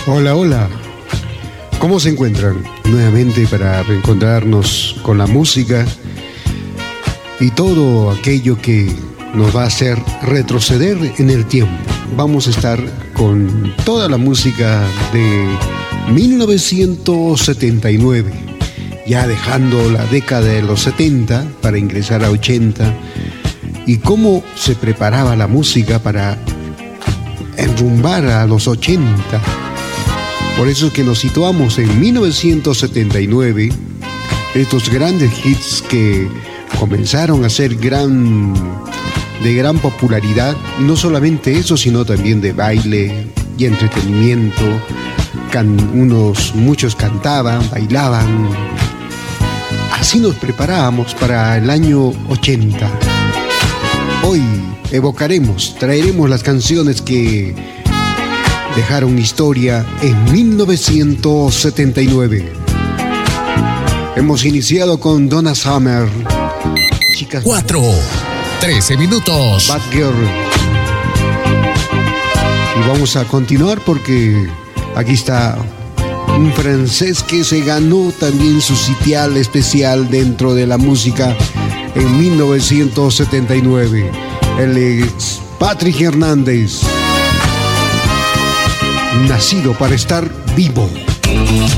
Hola, hola. ¿Cómo se encuentran? Nuevamente para reencontrarnos con la música y todo aquello que nos va a hacer retroceder en el tiempo. Vamos a estar con toda la música de 1979, ya dejando la década de los 70 para ingresar a 80, y cómo se preparaba la música para enrumbar a los 80. Por eso es que nos situamos en 1979, estos grandes hits que comenzaron a ser de gran popularidad, y no solamente eso, sino también de baile y entretenimiento. Muchos cantaban, bailaban. Así nos preparábamos para el año 80. Hoy traeremos las canciones que dejaron historia en 1979. Hemos iniciado con Donna Summer, Chicas 4:13 minutos. Bad Girl. Y vamos a continuar porque aquí está un francés que se ganó también su sitial especial dentro de la música en 1979. Él es Patrick Hernández, nacido para estar vivo.